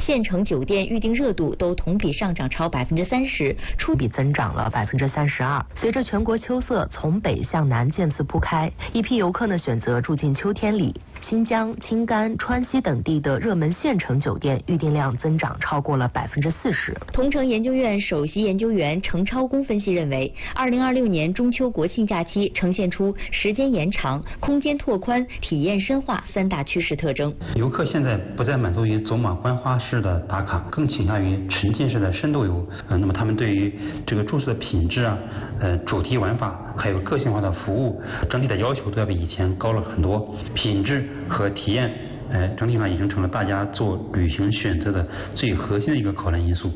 县城酒店预订热度都同比上涨超30%， 出比增长了32%。随着全国秋色从北向南渐次铺开，一批游客呢选择住进秋天里。新疆、青甘、川西等地的热门县城酒店预订量增长超过了40%。 同城研究院首席研究员程超公分析认为，2026年中秋国庆假期呈现出时间延长、空间拓宽、体验深化3大趋势特征。 游客现在不再满足于走马观花式的打卡，更倾向于沉浸式的深度游。那么他们对于这个住宿的品质啊、主题玩法，还有个性化的服务，整体的要求都要比以前高了很多。品质和体验，整体上已经成了大家做旅行选择的最核心的一个考量因素。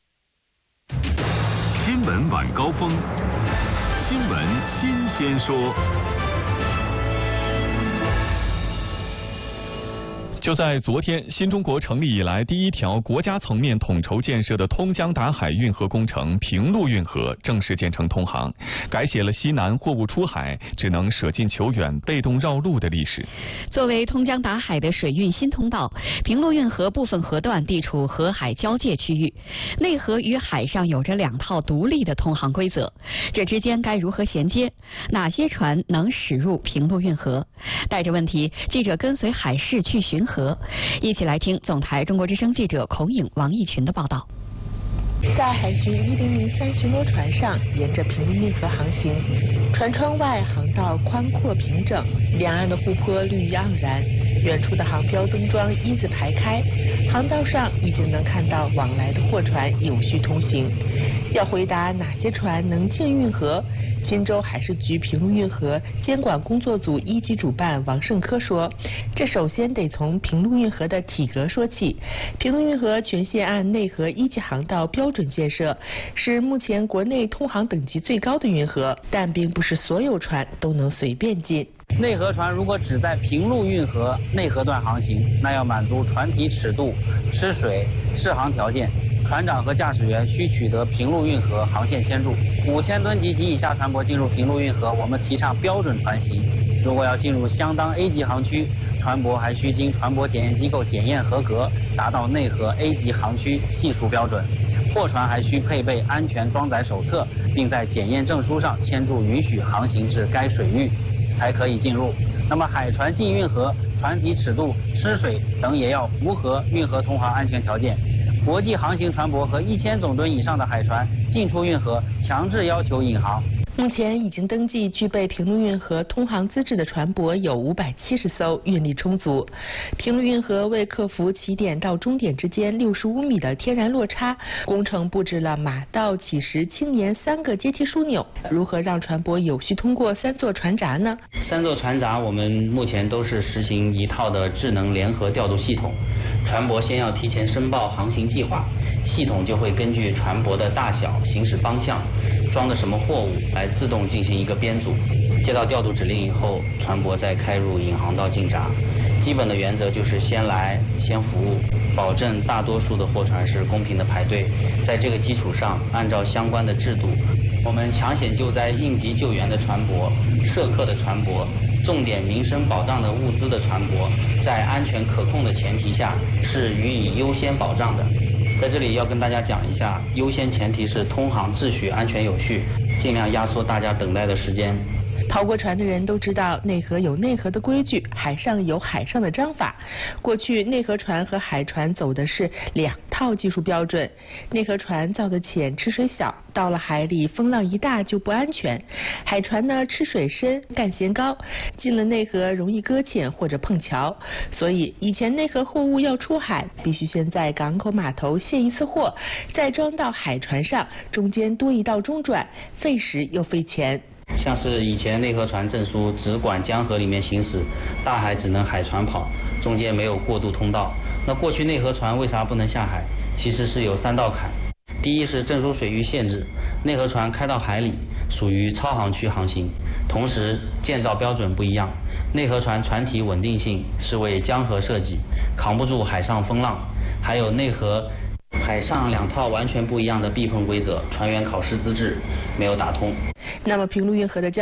新闻晚高峰，新闻新鲜说。 就在昨天，新中国成立以来第一条国家层面统筹建设的通江达海运河工程平陆运河正式建成通航，改写了西南货物出海只能舍近求远、被动绕路的历史。 作为通江达海的水运新通道，平陆运河部分河段地处河海交界区域，内河与海上有着2套独立的通航规则，这之间该如何衔接？哪些船能驶入平陆运河？带着问题，记者跟随海事去巡河，一起来听总台中国之声记者孔颖、王义群的报道。 在海军1003巡逻船上，沿着平陆运河航行，船窗外航道宽阔平整，两岸的湖泊绿意盎然，远处的航标灯桩一字排开，航道上一直能看到往来的货船有序通行。要回答哪些船能进运河，新州海事局平陆运河监管工作组1级主办王胜科说，这首先得从平陆运河的体格说起。平陆运河全线按内河1级航道标准建设，是目前国内通航等级最高的运河，但并不是所有船都能随便进。 内河船如果只在平陆运河内河段航行，那要满足船体尺度、吃水、适航条件。船长和驾驶员需取得平陆运河航线签注。5000吨级及以下船舶进入平陆运河，我们提倡标准船型。如果要进入相当 A 级航区，船舶还需经船舶检验机构检验合格，达到内河 A 级航区技术标准。货船还需配备安全装载手册，并在检验证书上签注允许航行至该水域，才可以进入。那么海船进运河，船体尺度、吃水等也要符合运河通航安全条件。国际航行船舶和1000总吨以上的海船进出运河，强制要求引航。 目前已经登记具备平陆运河通航资质的船舶有570艘，运力充足。平陆运河为克服起点到终点之间65米的天然落差，工程布置了马道、起石、青年3个阶梯枢纽。如何让船舶有序通过3座船闸呢 ？3座船闸我们目前都是实行一套的智能联合调度系统，船舶先要提前申报航行计划，系统就会根据船舶的大小、行驶方向、装的什么货物来自动进行一个编组。接到调度指令以后，船舶再开入引航道进闸。基本的原则就是先来先服务，保证大多数的货船是公平的排队。在这个基础上，按照相关的制度，我们抢险救灾应急救援的船舶、涉客的船舶、重点民生保障的物资的船舶，在安全可控的前提下是予以优先保障的。在这里要跟大家讲一下，优先前提是通航秩序安全有序，尽量压缩大家等待的时间。 跑过船的人都知道，内河有内河的规矩，海上有海上的章法。过去内河船和海船走的是2套技术标准，内河船造得浅，吃水小，到了海里风浪一大就不安全；海船呢吃水深，干舷高，进了内河容易搁浅或者碰桥。所以以前内河货物要出海，必须先在港口码头卸一次货，再装到海船上，中间多一道中转，费时又费钱。 像是以前内河船证书只管江河里面行驶，大海只能海船跑，中间没有过渡通道。那过去内河船为啥不能下海？其实是有3道坎。第一是证书水域限制，内河船开到海里属于超航区航行，同时建造标准不一样，内河船船体稳定性是为江河设计，扛不住海上风浪。还有内河海上2套完全不一样的避碰规则，船员考试资质没有打通。 那么平陆运河的